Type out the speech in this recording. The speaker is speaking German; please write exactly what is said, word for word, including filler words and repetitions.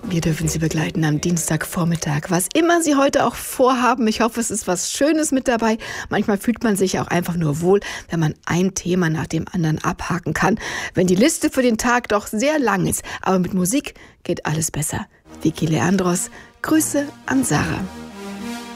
Wir dürfen Sie begleiten am Dienstagvormittag. Was immer Sie heute auch vorhaben, ich hoffe, es ist was Schönes mit dabei. Manchmal fühlt man sich auch einfach nur wohl, wenn man ein Thema nach dem anderen abhaken kann. Wenn die Liste für den Tag doch sehr lang ist, aber mit Musik geht alles besser. Vicky Leandros, Grüße an Sarah.